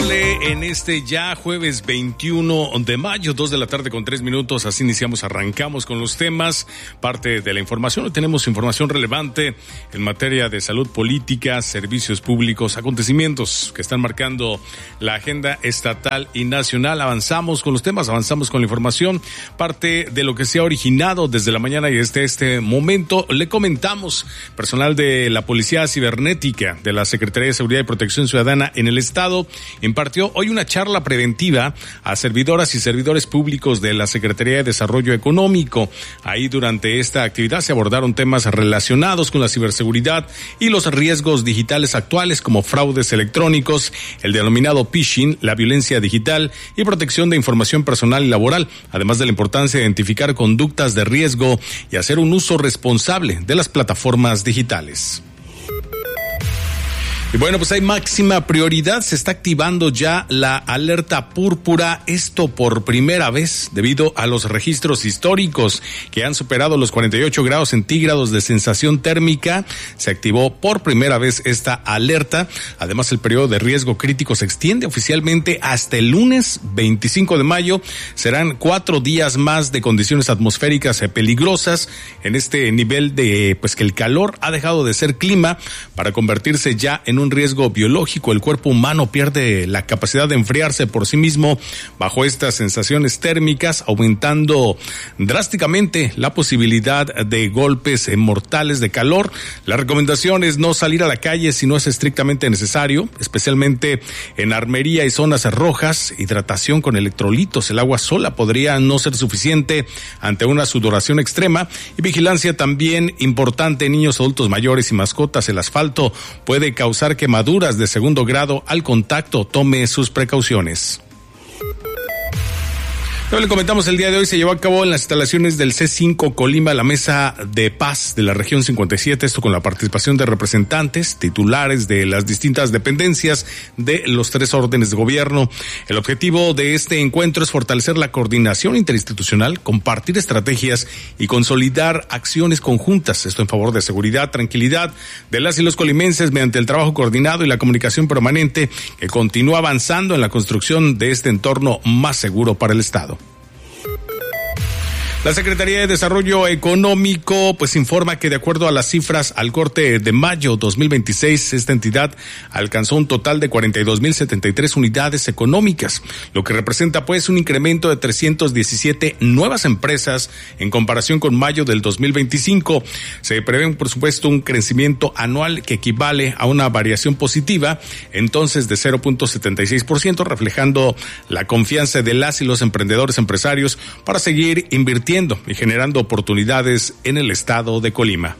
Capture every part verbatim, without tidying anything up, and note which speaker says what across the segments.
Speaker 1: saludarle en este ya jueves veintiuno de mayo, dos de la tarde con tres minutos. Así iniciamos, arrancamos con los temas, parte de la información. Hoy tenemos información relevante en materia de salud, política, servicios públicos, acontecimientos que están marcando la agenda estatal y nacional. Avanzamos con los temas, avanzamos con la información, parte de lo que se ha originado desde la mañana y desde este momento. Le comentamos, personal de la Policía Cibernética de la Secretaría de Seguridad y Protección Ciudadana en el Estado impartió hoy una charla preventiva a servidoras y servidores públicos de la Secretaría de Desarrollo Económico. Ahí durante esta actividad se abordaron temas relacionados con la ciberseguridad y los riesgos digitales actuales como fraudes electrónicos, el denominado phishing, la violencia digital y protección de información personal y laboral, además de la importancia de identificar conductas de riesgo y hacer un uso responsable de las plataformas digitales. Y bueno, pues hay máxima prioridad, se está activando ya la alerta púrpura, esto por primera vez debido a los registros históricos que han superado los cuarenta y ocho grados centígrados de sensación térmica. Se activó por primera vez esta alerta. Además, el periodo de riesgo crítico se extiende oficialmente hasta el lunes veinticinco de mayo. Serán cuatro días más de condiciones atmosféricas peligrosas en este nivel de, pues que el calor ha dejado de ser clima para convertirse ya en un riesgo biológico. El cuerpo humano pierde la capacidad de enfriarse por sí mismo bajo estas sensaciones térmicas, aumentando drásticamente la posibilidad de golpes mortales de calor. La recomendación es no salir a la calle si no es estrictamente necesario, especialmente en armería y zonas rojas. Hidratación con electrolitos. El agua sola podría no ser suficiente ante una sudoración extrema. Y vigilancia también importante en niños, adultos mayores y mascotas. El asfalto puede causar quemaduras de segundo grado al contacto. Tome sus precauciones. Como le comentamos, el día de hoy se llevó a cabo en las instalaciones del C cinco Colima la mesa de paz de la región cincuenta y siete, esto con la participación de representantes, titulares de las distintas dependencias de los tres órdenes de gobierno. El objetivo de este encuentro es fortalecer la coordinación interinstitucional, compartir estrategias y consolidar acciones conjuntas, esto en favor de seguridad, tranquilidad de las y los colimenses mediante el trabajo coordinado y la comunicación permanente que continúa avanzando en la construcción de este entorno más seguro para el Estado. La Secretaría de Desarrollo Económico pues informa que de acuerdo a las cifras al corte de mayo dos mil veintiséis, esta entidad alcanzó un total de cuarenta y dos mil setenta y tres unidades económicas, lo que representa pues un incremento de trescientas diecisiete nuevas empresas en comparación con mayo del dos mil veinticinco. Se prevé por supuesto un crecimiento anual que equivale a una variación positiva entonces de cero punto setenta y seis por ciento, reflejando la confianza de las y los emprendedores empresarios para seguir invirtiendo y generando oportunidades en el estado de Colima.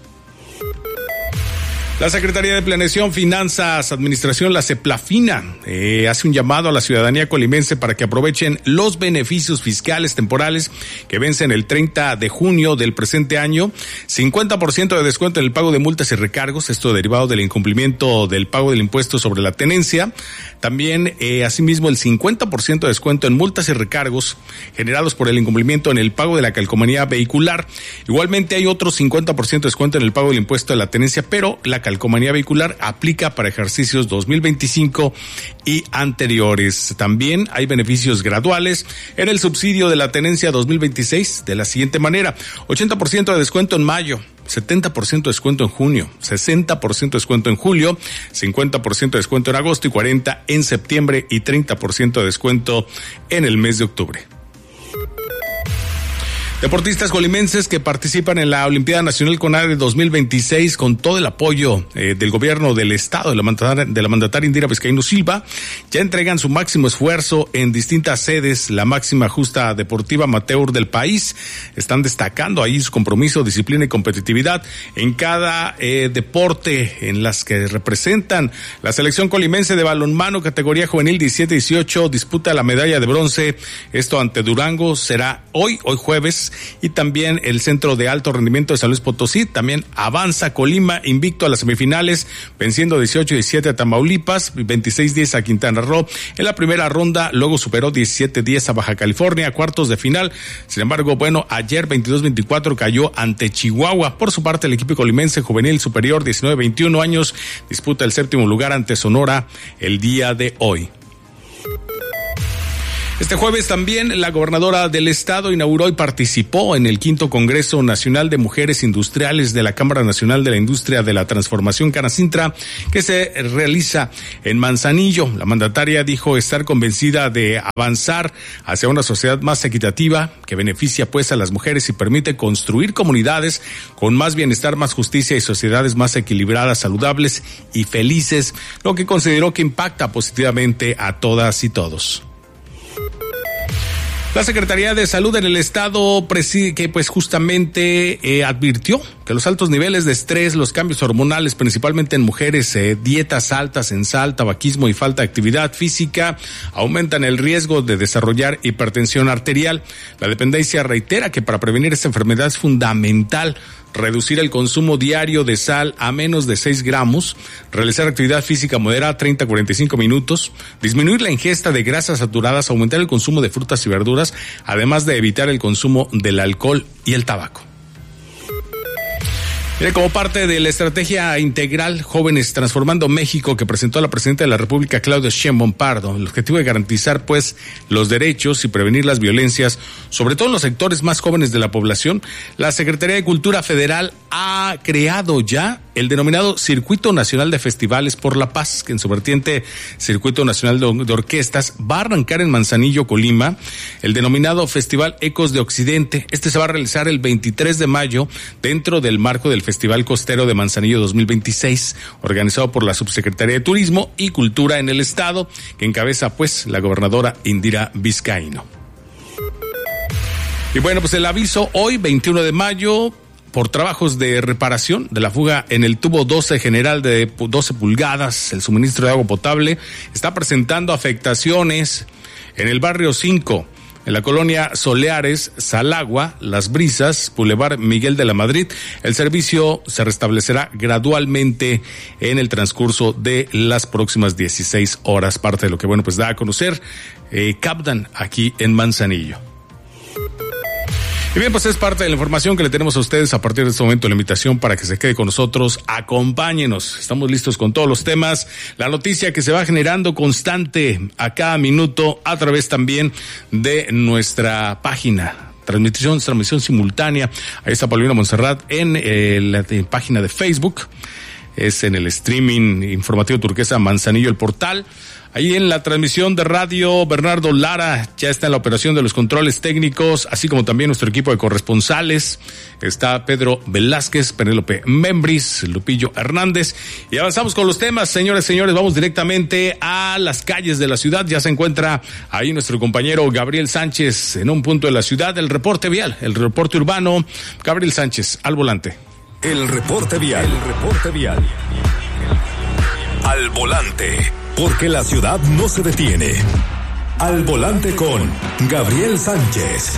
Speaker 1: La Secretaría de Planeación, Finanzas, Administración, la CEPLAFINA, eh, hace un llamado a la ciudadanía colimense para que aprovechen los beneficios fiscales temporales que vencen el treinta de junio del presente año. cincuenta por ciento de descuento en el pago de multas y recargos, esto derivado del incumplimiento del pago del impuesto sobre la tenencia. También, eh, asimismo, el cincuenta por ciento de descuento en multas y recargos generados por el incumplimiento en el pago de la calcomanía vehicular. Igualmente hay otro cincuenta por ciento de descuento en el pago del impuesto de la tenencia, pero la calcomanía vehicular aplica para ejercicios dos mil veinticinco y anteriores. También hay beneficios graduales en el subsidio de la tenencia dos mil veintiséis de la siguiente manera: ochenta por ciento de descuento en mayo, setenta por ciento de descuento en junio, sesenta por ciento de descuento en julio, cincuenta por ciento de descuento en agosto y cuarenta por ciento en septiembre y treinta por ciento de descuento en el mes de octubre. Deportistas colimenses que participan en la Olimpiada Nacional CONADE dos mil veintiséis con todo el apoyo eh, del gobierno del estado, de la mandataria, de la mandataria Indira Vizcaíno Silva, ya entregan su máximo esfuerzo en distintas sedes, la máxima justa deportiva amateur del país. Están destacando ahí su compromiso, disciplina y competitividad en cada eh, deporte en las que representan. La selección colimense de balonmano categoría juvenil diecisiete dieciocho disputa la medalla de bronce, esto ante Durango, será hoy, hoy jueves. Y también el Centro de Alto Rendimiento de San Luis Potosí también avanza Colima invicto a las semifinales, venciendo dieciocho diecisiete a Tamaulipas, veintiséis diez a Quintana Roo en la primera ronda, luego superó diecisiete diez a Baja California, cuartos de final. Sin embargo, bueno, ayer veintidós veinticuatro cayó ante Chihuahua. Por su parte, el equipo colimense juvenil superior diecinueve veintiuno años disputa el séptimo lugar ante Sonora el día de hoy. Este jueves también la gobernadora del estado inauguró y participó en el quinto Congreso Nacional de Mujeres Industriales de la Cámara Nacional de la Industria de la Transformación Canacintra, que se realiza en Manzanillo. La mandataria dijo estar convencida de avanzar hacia una sociedad más equitativa que beneficia pues a las mujeres y permite construir comunidades con más bienestar, más justicia y sociedades más equilibradas, saludables y felices, lo que consideró que impacta positivamente a todas y todos. La Secretaría de Salud en el estado que pues justamente eh, advirtió que los altos niveles de estrés, los cambios hormonales, principalmente en mujeres, eh, dietas altas en sal, tabaquismo y falta de actividad física, aumentan el riesgo de desarrollar hipertensión arterial. La dependencia reitera que para prevenir esta enfermedad es fundamental reducir el consumo diario de sal a menos de seis gramos, realizar actividad física moderada treinta a cuarenta y cinco minutos, disminuir la ingesta de grasas saturadas, aumentar el consumo de frutas y verduras, además de evitar el consumo del alcohol y el tabaco. Mire, como parte de la estrategia integral Jóvenes Transformando México que presentó la presidenta de la República, Claudia Sheinbaum Pardo, el objetivo de garantizar pues los derechos y prevenir las violencias, sobre todo en los sectores más jóvenes de la población, la Secretaría de Cultura Federal ha creado ya el denominado Circuito Nacional de Festivales por la Paz, que en su vertiente Circuito Nacional de, de Orquestas va a arrancar en Manzanillo, Colima, el denominado Festival Ecos de Occidente. Este se va a realizar el veintitrés de mayo dentro del marco del Festival Costero de Manzanillo dos mil veintiséis, organizado por la Subsecretaría de Turismo y Cultura en el estado, que encabeza pues la gobernadora Indira Vizcaíno. Y bueno, pues el aviso hoy, veintiuno de mayo, por trabajos de reparación de la fuga en el tubo doce general de doce pulgadas, el suministro de agua potable está presentando afectaciones en el barrio cinco, en la colonia Soleares, Salagua, Las Brisas, Boulevard Miguel de la Madrid. El servicio se restablecerá gradualmente en el transcurso de las próximas dieciséis horas, parte de lo que, bueno, pues da a conocer eh, Capdan aquí en Manzanillo. Y bien, pues es parte de la información que le tenemos a ustedes a partir de este momento, la invitación para que se quede con nosotros, acompáñenos, estamos listos con todos los temas, la noticia que se va generando constante a cada minuto a través también de nuestra página. Transmisión, transmisión simultánea, ahí está Paulina Montserrat en eh, la de, página de Facebook, es en el streaming informativo Turquesa Manzanillo, el portal. Ahí en la transmisión de radio, Bernardo Lara ya está en la operación de los controles técnicos, así como también nuestro equipo de corresponsales. Está Pedro Velázquez, Penélope Membris, Lupillo Hernández. Y avanzamos con los temas, señores, señores. Vamos directamente a las calles de la ciudad. Ya se encuentra ahí nuestro compañero Gabriel Sánchez en un punto de la ciudad. El reporte vial, el reporte urbano. Gabriel Sánchez, al volante.
Speaker 2: El reporte vial, el reporte vial. Al volante. Porque la ciudad no se detiene. Al volante con Gabriel Sánchez.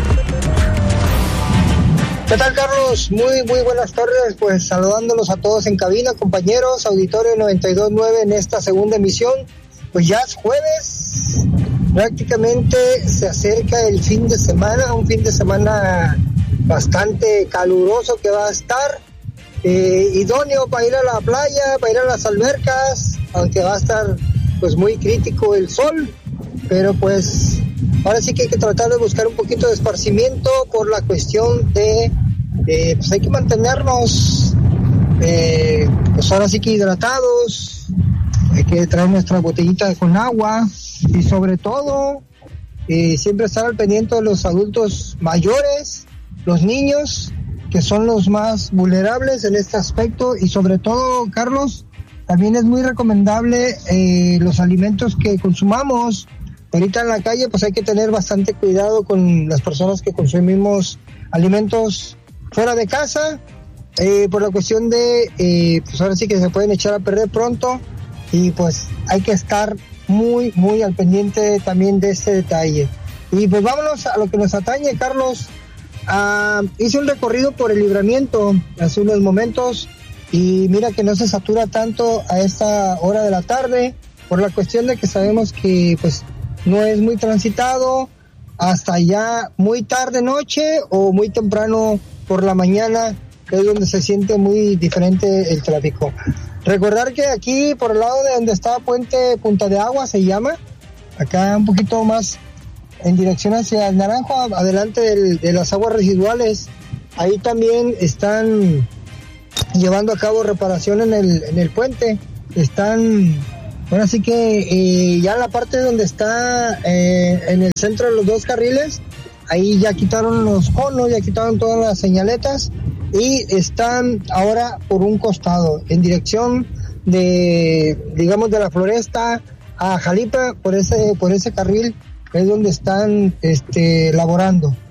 Speaker 3: ¿Qué tal, Carlos? Muy, muy buenas tardes. Pues saludándolos a todos en cabina, compañeros, auditorio noventa y dos punto nueve en esta segunda emisión. Pues ya es jueves. Prácticamente se acerca el fin de semana, un fin de semana bastante caluroso que va a estar. Eh, idóneo para ir a la playa, para ir a las albercas, aunque va a estar pues muy crítico el sol, pero pues ahora sí que hay que tratar de buscar un poquito de esparcimiento por la cuestión de, de pues hay que mantenernos eh, pues ahora sí que hidratados, hay que traer nuestra botellita con agua y sobre todo eh, siempre estar al pendiente de los adultos mayores, los niños, que son los más vulnerables en este aspecto, y sobre todo, Carlos, también es muy recomendable eh, los alimentos que consumamos. Ahorita en la calle pues hay que tener bastante cuidado con las personas que consumimos alimentos fuera de casa, eh, por la cuestión de, eh, pues ahora sí que se pueden echar a perder pronto, y pues hay que estar muy, muy al pendiente también de este detalle. Y pues vámonos a lo que nos atañe, Carlos. Uh, hice un recorrido por el Libramiento hace unos momentos y mira que no se satura tanto a esta hora de la tarde por la cuestión de que sabemos que pues no es muy transitado hasta ya muy tarde noche o muy temprano por la mañana, que es donde se siente muy diferente el tráfico. Recordar que aquí por el lado de donde está Puente Punta de Agua se llama, acá un poquito más en dirección hacia el Naranjo, adelante del, de las aguas residuales. Ahí también están llevando a cabo reparación en el, en el puente. Están, ahora sí que eh, ya la parte donde está eh, en el centro de los dos carriles, ahí ya quitaron los conos, ya quitaron todas las señaletas y están ahora por un costado, en dirección de, digamos, de la Floresta a Jalipa, por ese, por ese carril es donde están este, laborando.